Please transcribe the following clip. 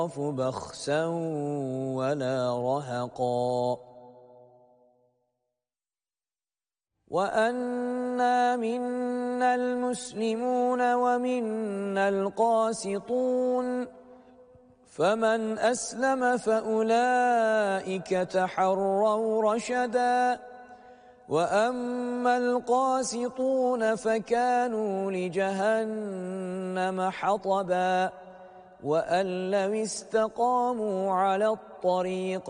بخسا ولا رهقا وأنا منا المسلمون ومنا القاسطون فمن أسلم فأولئك تحروا رشدا وأما القاسطون فكانوا لجهنم حطبا وأن لو استقاموا على الطريق